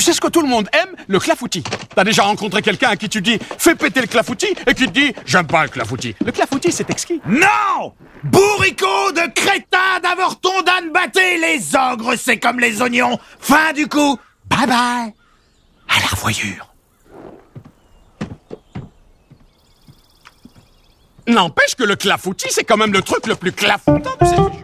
Tu sais ce que tout le monde aime? Le clafoutis. T'as déjà rencontré quelqu'un à qui tu dis « fais péter le clafoutis » et qui te dit « j'aime pas le clafoutis ». Le clafoutis, c'est exquis. Non! Bourricot de crétin, d'avorton, d'âne batté, les ogres, c'est comme les oignons. Fin du coup. Bye bye. À la revoyure. N'empêche que le clafoutis, c'est quand même le truc le plus clafoutant de cette vie.